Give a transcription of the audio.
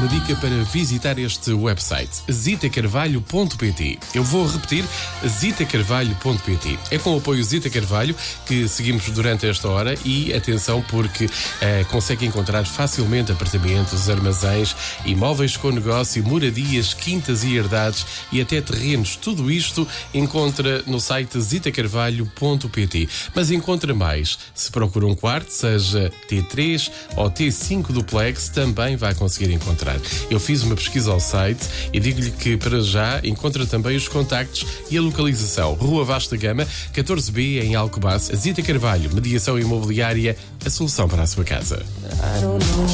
uma dica para visitar este website, zitacarvalho.pt. Eu vou repetir, zitacarvalho.pt. É com o apoio Zita Carvalho que seguimos durante esta hora e atenção porque consegue encontrar facilmente apartamentos, armazéns, imóveis com negócio, moradias, quintas e herdades e até terrenos. Tudo isto encontra no site zitacarvalho.pt. Mas encontra mais. Se procura um quarto, seja T3 ou T5 duplex, também vai conseguir encontrar. Eu fiz uma pesquisa ao site e digo-lhe que para já encontra também os contactos e a localização. Rua Vasta Gama, 14B, em Alcobaça. Zita Carvalho, mediação imobiliária, a solução para a sua casa.